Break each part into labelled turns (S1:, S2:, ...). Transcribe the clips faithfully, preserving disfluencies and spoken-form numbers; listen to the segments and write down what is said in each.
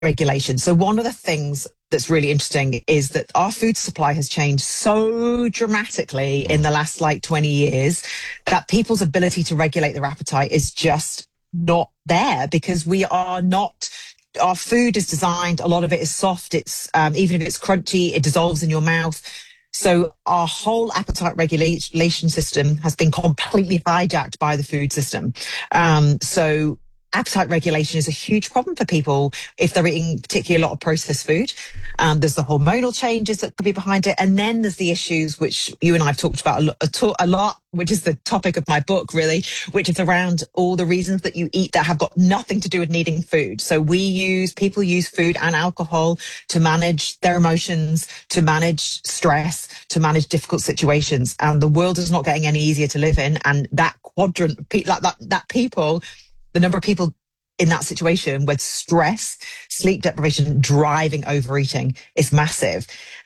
S1: regulation. So one of the things that's really interesting is that our food supply has changed so dramatically in the last like twenty years that people's ability to regulate their appetite is just not there, because we are not, our food is designed, a lot of it is soft. It's, um, even if it's crunchy, it dissolves in your mouth. So our whole appetite regulation system has been completely hijacked by the food system. Um, so appetite regulation is a huge problem for people if they're eating particularly a lot of processed food. Um, there's the hormonal changes that could be behind it. And then there's the issues, which you and I have talked about a, lo- a, to- a lot, which is the topic of my book, really, which is around all the reasons that you eat that have got nothing to do with needing food. So we use, people use food and alcohol to manage their emotions, to manage stress, to manage difficult situations. And the world is not getting any easier to live in. And that quadrant, pe- like that, that people, the number of people in that situation with stress, sleep deprivation, driving overeating is massive.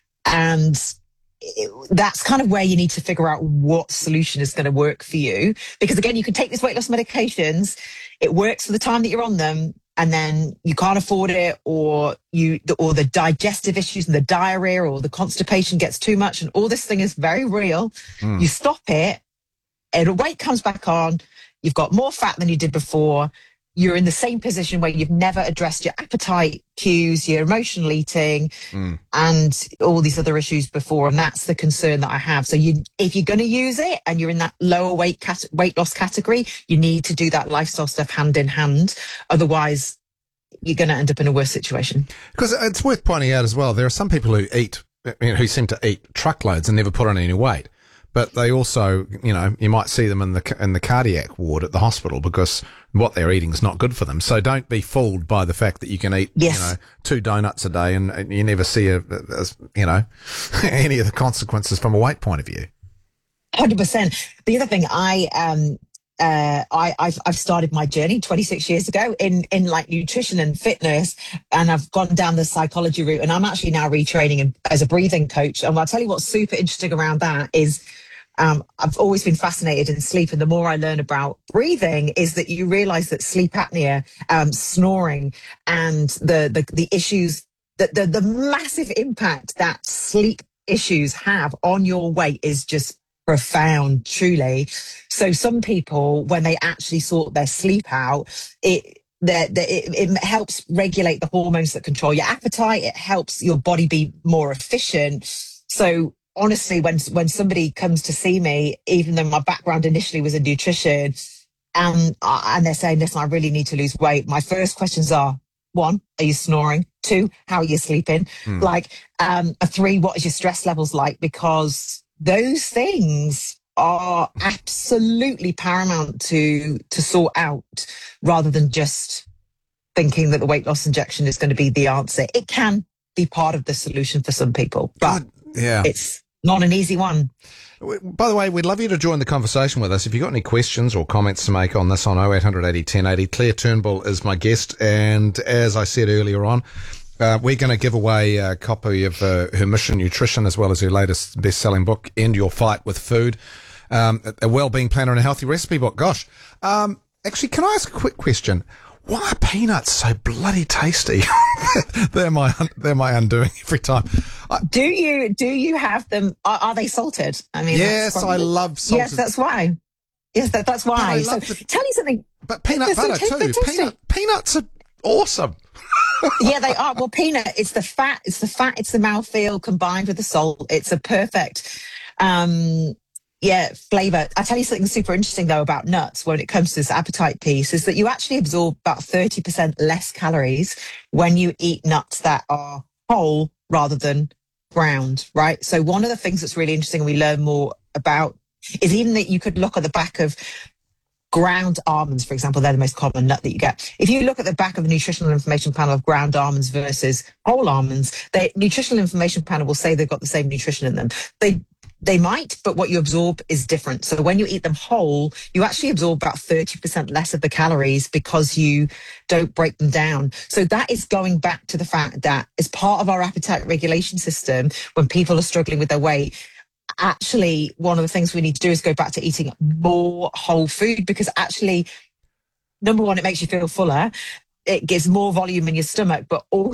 S1: And it, that's kind of where you need to figure out what solution is going to work for you. Because again, you can take these weight loss medications, it works for the time that you're on them, and then you can't afford it, or you, or the digestive issues and the diarrhea or the constipation gets too much, and all this thing is very real. Mm. You stop it, and the weight comes back on. You've got more fat than you did before. You're in the same position where you've never addressed your appetite cues, your emotional eating, mm. and all these other issues before. And that's the concern that I have. So you, if you're going to use it and you're in that lower weight cat- weight loss category, you need to do that lifestyle stuff hand in hand. Otherwise, you're going to end up in a worse situation.
S2: Because it's worth pointing out as well, there are some people who eat, you know, who seem to eat truckloads and never put on any weight. But they also, you know, you might see them in the in the cardiac ward at the hospital because what they're eating is not good for them. So don't be fooled by the fact that you can eat, yes. you know, two donuts a day and, and you never see, a, a, you know, any of the consequences from a weight point of view.
S1: one hundred percent. The other thing, I um uh I I've, I've started my journey twenty-six years ago in in like nutrition and fitness, and I've gone down the psychology route, and I'm actually now retraining in, as a breathing coach. And I'll tell you what's super interesting around that is, Um, I've always been fascinated in sleep, and the more I learn about breathing is that you realize that sleep apnea, um, snoring, and the, the, the issues, the, the, the massive impact that sleep issues have on your weight is just profound, truly. So some people, when they actually sort their sleep out, it, that it, it helps regulate the hormones that control your appetite. It helps your body be more efficient. So honestly, when when somebody comes to see me, even though my background initially was in nutrition, and uh, and they're saying, listen, I really need to lose weight, my first questions are, one, are you snoring? Two, how are you sleeping? Hmm. Like, um, a three, what is your stress levels like? Because those things are absolutely paramount to to sort out, rather than just thinking that the weight loss injection is going to be the answer. It can be part of the solution for some people, but
S2: God, yeah,
S1: it's not an easy one.
S2: By the way, we'd love you to join the conversation with us. If you've got any questions or comments to make on this on oh eight hundred eighty ten eighty, Claire Turnbull is my guest. And as I said earlier on, uh, we're going to give away a copy of uh, her Mission Nutrition, as well as her latest best-selling book, End Your Fight with Food, um, a Wellbeing Planner and a Healthy Recipe book. Gosh, um, actually, can I ask a quick question? Why are peanuts so bloody tasty? they're my they're my undoing every time. I,
S1: do you do you have them? Are, are they salted? I mean,
S2: yes, probably, I love salted.
S1: Yes, that's why. Yes, that, that's why. So the, tell you something.
S2: But peanut butter so t- too. Peanut, peanuts are awesome.
S1: Yeah, they are. Well, peanut, it's the fat, it's the fat, it's the mouthfeel combined with the salt. It's a perfect. Um, Yeah, flavor. I tell you something super interesting though about nuts when it comes to this appetite piece is that you actually absorb about thirty percent less calories when you eat nuts that are whole rather than ground, right? So one of the things that's really interesting and we learn more about is even that you could look at the back of ground almonds, for example. They're the most common nut that you get. If you look at the back of the nutritional information panel of ground almonds versus whole almonds, the nutritional information panel will say they've got the same nutrition in them. They They might, but what you absorb is different. So when you eat them whole, you actually absorb about thirty percent less of the calories because you don't break them down. So that is going back to the fact that as part of our appetite regulation system, when people are struggling with their weight, actually one of the things we need to do is go back to eating more whole food, because actually, number one, it makes you feel fuller. it gives more volume in your stomach, but also